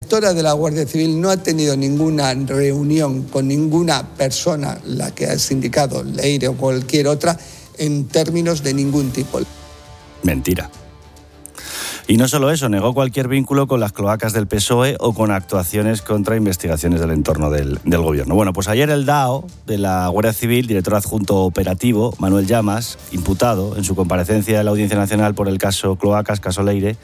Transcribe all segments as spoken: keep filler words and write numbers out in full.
La directora de la Guardia Civil no ha tenido ninguna reunión con ninguna persona, la que has indicado, Leire o cualquier otra, en términos de ningún tipo. Mentira. Y no solo eso, negó cualquier vínculo con las cloacas del P S O E o con actuaciones contra investigaciones del entorno del, del gobierno. Bueno, pues ayer el D A O de la Guardia Civil, director adjunto operativo, Manuel Llamas, imputado en su comparecencia en la Audiencia Nacional por el caso Cloacas, caso Leire,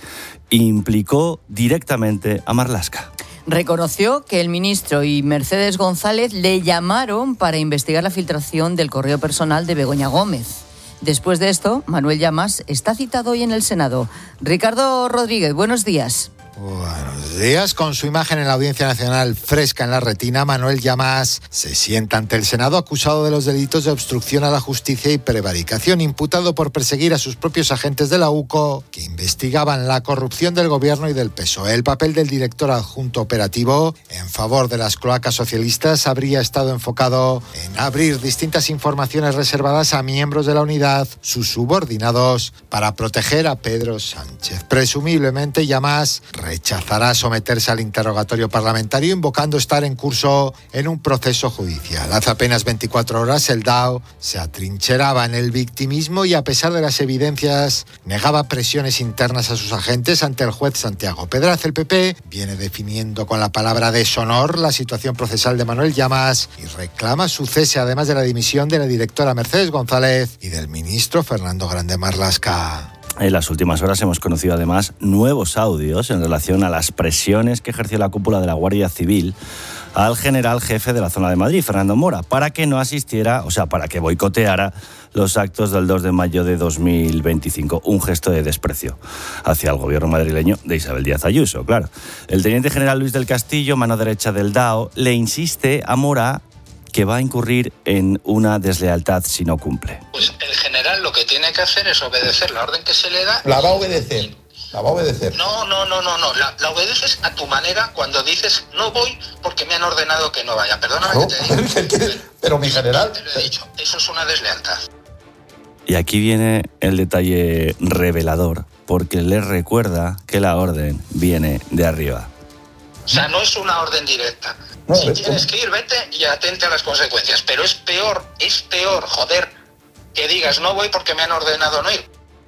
implicó directamente a Marlaska. Reconoció que el ministro y Mercedes González le llamaron para investigar la filtración del correo personal de Begoña Gómez. Después de esto, Manuel Llamas está citado hoy en el Senado. Ricardo Rodríguez, buenos días. Buenos días. Con su imagen en la Audiencia Nacional fresca en la retina, Manuel Llamas se sienta ante el Senado acusado de los delitos de obstrucción a la justicia y prevaricación, imputado por perseguir a sus propios agentes de la U C O que investigaban la corrupción del gobierno y del P S O E. El papel del director adjunto operativo en favor de las cloacas socialistas habría estado enfocado en abrir distintas informaciones reservadas a miembros de la unidad, sus subordinados, para proteger a Pedro Sánchez. Presumiblemente, Llamas rechazará someterse al interrogatorio parlamentario, invocando estar en curso en un proceso judicial. Hace apenas veinticuatro horas el D A O se atrincheraba en el victimismo y, a pesar de las evidencias, negaba presiones internas a sus agentes ante el juez Santiago Pedraz. El P P viene definiendo con la palabra deshonor la situación procesal de Manuel Llamas y reclama su cese, además de la dimisión de la directora Mercedes González y del ministro Fernando Grande Marlaska. En las últimas horas hemos conocido además nuevos audios en relación a las presiones que ejerció la cúpula de la Guardia Civil al general jefe de la zona de Madrid, Fernando Mora, para que no asistiera, o sea, para que boicoteara los actos del dos de mayo de dos mil veinticinco. Un gesto de desprecio hacia el gobierno madrileño de Isabel Díaz Ayuso, claro. El teniente general Luis del Castillo, mano derecha del D A O, le insiste a Mora que va a incurrir en una deslealtad si no cumple. Pues el general lo que tiene que hacer es obedecer la orden que se le da. La va a obedecer, la va a obedecer. No, no, no, no, no. La, la obedeces a tu manera cuando dices no voy porque me han ordenado que no vaya. Perdóname ¿No? que te diga. Pero, pero mi general... Te lo he dicho, eso es una deslealtad. Y aquí viene el detalle revelador, porque le recuerda que la orden viene de arriba. O sea, no es una orden directa. No, si vete. tienes que ir, vete y atente a las consecuencias. Pero es peor, es peor, joder, que digas no voy porque me han ordenado no ir.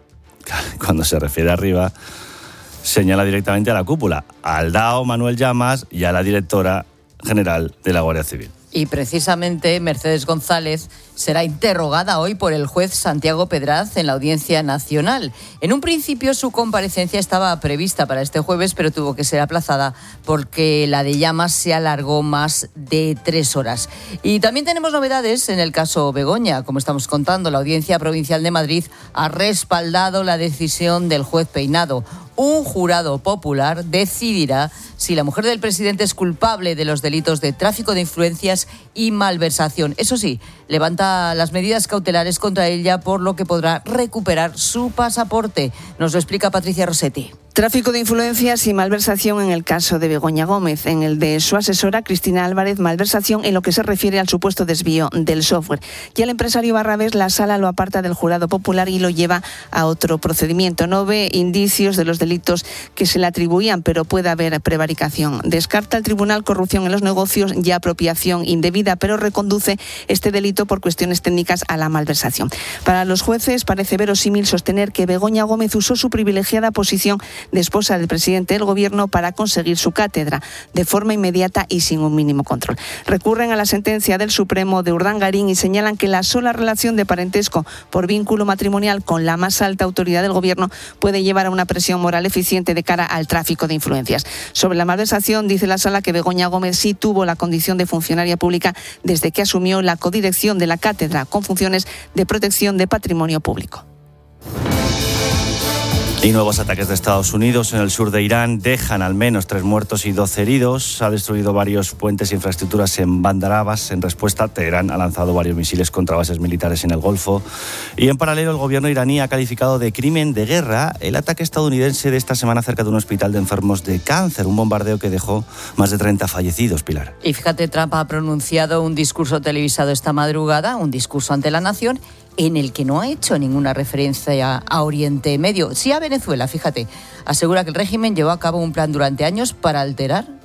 Cuando se refiere a arriba, señala directamente a la cúpula, al D A O Manuel Llamas y a la directora general de la Guardia Civil. Y precisamente Mercedes González será interrogada hoy por el juez Santiago Pedraz en la Audiencia Nacional. En un principio su comparecencia estaba prevista para este jueves, pero tuvo que ser aplazada porque la de Llamas se alargó más de tres horas. Y también tenemos novedades en el caso Begoña. Como estamos contando, la Audiencia Provincial de Madrid ha respaldado la decisión del juez Peinado. Un jurado popular decidirá si la mujer del presidente es culpable de los delitos de tráfico de influencias y malversación. Eso sí, levanta las medidas cautelares contra ella, por lo que podrá recuperar su pasaporte. Nos lo explica Patricia Rossetti. Tráfico de influencias y malversación en el caso de Begoña Gómez. En el de su asesora, Cristina Álvarez, malversación en lo que se refiere al supuesto desvío del software. Y el empresario Barrabés, la sala lo aparta del jurado popular y lo lleva a otro procedimiento. No ve indicios de los delitos que se le atribuían, pero puede haber prevaricación. Descarta el tribunal corrupción en los negocios y apropiación indebida, pero reconduce este delito por cuestiones técnicas a la malversación. Para los jueces parece verosímil sostener que Begoña Gómez usó su privilegiada posición de esposa del presidente del gobierno para conseguir su cátedra de forma inmediata y sin un mínimo control. Recurren a la sentencia del Supremo de Urdangarín y señalan que la sola relación de parentesco por vínculo matrimonial con la más alta autoridad del gobierno puede llevar a una presión moral eficiente de cara al tráfico de influencias. Sobre la malversación, dice la sala que Begoña Gómez sí tuvo la condición de funcionaria pública desde que asumió la codirección de la cátedra con funciones de protección de patrimonio público. Y nuevos ataques de Estados Unidos en el sur de Irán dejan al menos tres muertos y doce heridos. Ha destruido varios puentes e infraestructuras en Bandar Abbas. En respuesta, Teherán ha lanzado varios misiles contra bases militares en el Golfo. Y en paralelo, el gobierno iraní ha calificado de crimen de guerra el ataque estadounidense de esta semana cerca de un hospital de enfermos de cáncer. Un bombardeo que dejó más de treinta fallecidos, Pilar. Y fíjate, Trump ha pronunciado un discurso televisado esta madrugada, un discurso ante la nación, en el que no ha hecho ninguna referencia a Oriente Medio. Sí a Venezuela, fíjate. Asegura que el régimen llevó a cabo un plan durante años para alterar